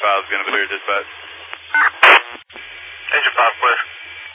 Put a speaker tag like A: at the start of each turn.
A: 5 is going to clear dispatch.
B: Engine 5, please.